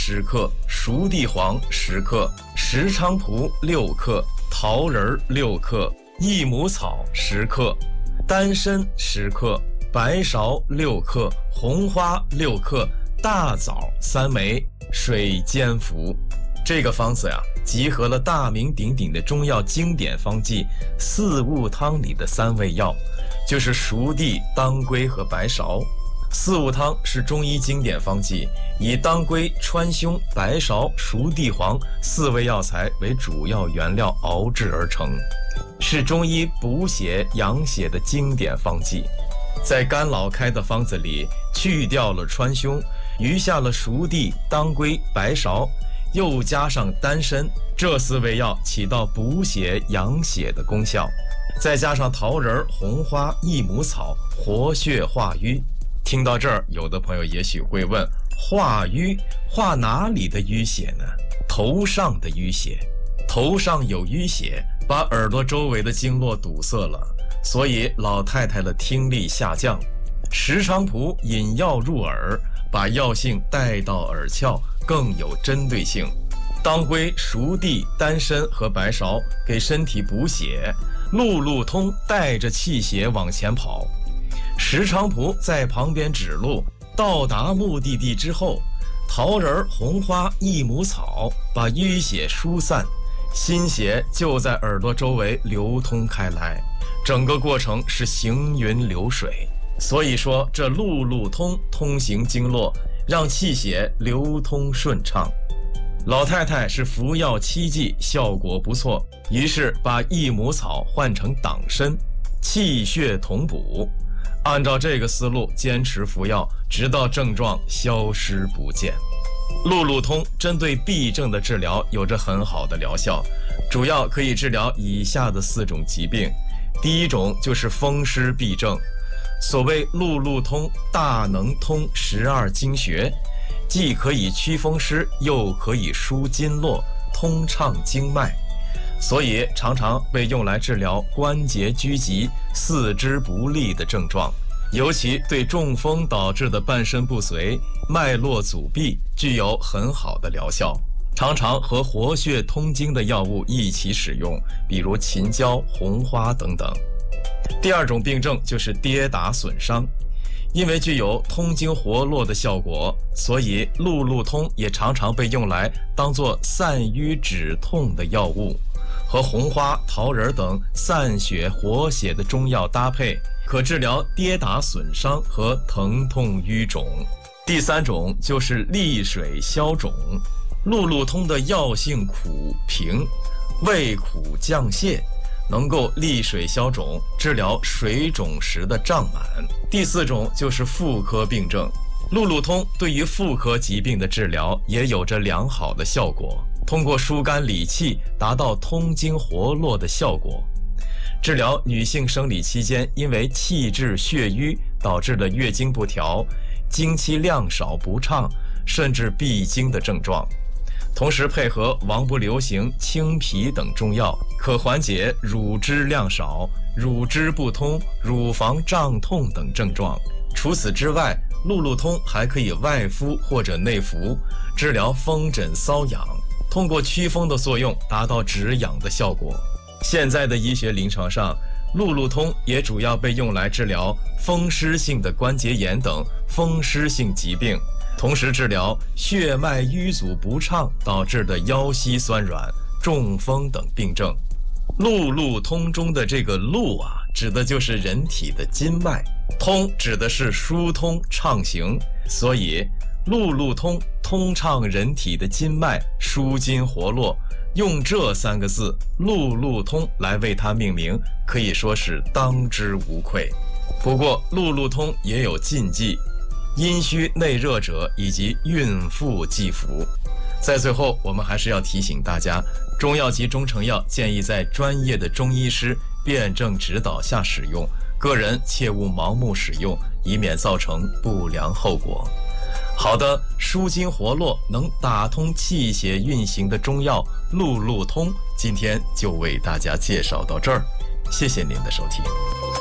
10克，熟地黄10克，石菖蒲6克，桃仁6克，益母草10克，丹参10克，白芍6克，红花6克，大枣3枚，水煎服。这个方子呀，集合了大名鼎鼎的中药经典方剂四物汤里的3味药，就是熟地、当归和白芍。四物汤是中医经典方剂，以当归、川芎、白芍、熟地黄4味药材为主要原料熬制而成，是中医补血养血的经典方剂。在干老开的方子里去掉了川芎，余下了熟地、当归、白芍，又加上丹参，这4味药起到补血养血的功效，再加上桃仁、红花、益母草，活血化瘀。听到这儿，有的朋友也许会问，化瘀，化哪里的淤血呢？头上的淤血。头上有淤血，把耳朵周围的经络堵塞了，所以老太太的听力下降。石菖蒲引药入耳，把药性带到耳窍，更有针对性。当归、熟地、丹参和白芍给身体补血，路路通带着气血往前跑。石菖蒲在旁边指路，到达目的地之后，桃仁、红花、益母草把淤血疏散，心血就在耳朵周围流通开来，整个过程是行云流水。所以说这路路通，通行经络，让气血流通顺畅。老太太是服药7剂，效果不错，于是把益母草换成党参，气血同补。按照这个思路坚持服药，直到症状消失不见。路路通针对痹症的治疗有着很好的疗效，主要可以治疗以下的4种疾病。第一种就是风湿痹症。所谓路路通，大能通12经穴，既可以祛风湿，又可以疏经络，通畅经脉，所以常常被用来治疗关节拘急、四肢不利的症状，尤其对中风导致的半身不遂、脉络阻闭具有很好的疗效，常常和活血通经的药物一起使用，比如秦椒、红花等等。第二种病症就是跌打损伤，因为具有通经活络的效果，所以路路通也常常被用来当作散瘀止痛的药物，和红花、桃仁等散血活血的中药搭配，可治疗跌打损伤和疼痛瘀肿。第3种就是利水消肿。路路通的药性苦平，味苦降泻，能够利水消肿，治疗水肿时的胀满。第4种就是妇科病症。路路通对于妇科疾病的治疗也有着良好的效果，通过疏肝理气达到通经活络的效果，治疗女性生理期间因为气滞血瘀导致的月经不调、经期量少不畅，甚至闭经的症状。同时配合王不留行、清脾等中药，可缓解乳汁量少、乳汁不通、乳房胀痛等症状。除此之外，路路通还可以外敷或者内服，治疗风疹瘙痒，通过祛风的作用达到止痒的效果。现在的医学临床上，路路通也主要被用来治疗风湿性的关节炎等风湿性疾病，同时治疗血脉瘀阻不畅导致的腰膝酸软、中风等病症。路路通中的这个路啊，指的就是人体的筋脉，通指的是疏通畅行，所以路路通通畅人体的筋脉，舒筋活络，用这3个字路路通来为它命名，可以说是当之无愧。不过路路通也有禁忌，阴虚内热者以及孕妇忌服。在最后，我们还是要提醒大家，中药及中成药建议在专业的中医师辩证指导下使用，个人切勿盲目使用，以免造成不良后果。好的，舒筋活络能打通气血运行的中药路路通，今天就为大家介绍到这儿，谢谢您的收听。